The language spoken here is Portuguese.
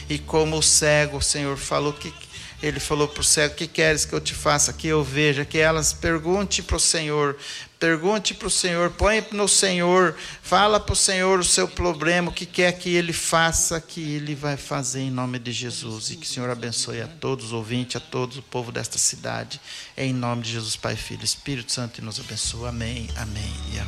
E como o cego, o Senhor falou que ele falou para o cego: que queres que eu te faça, que eu veja? Que elas pergunte para o Senhor, põe no Senhor, fala para o Senhor o seu problema, o que quer que Ele faça, que Ele vai fazer em nome de Jesus. E que o Senhor abençoe a todos os ouvintes, a todos o povo desta cidade, em nome de Jesus, Pai, Filho e Espírito Santo, e nos abençoe. Amém, amém e amém.